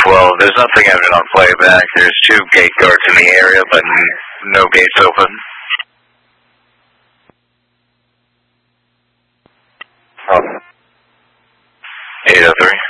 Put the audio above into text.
12. There's nothing happening on playback. There's 2 gate guards in the area, but no gates open. 803.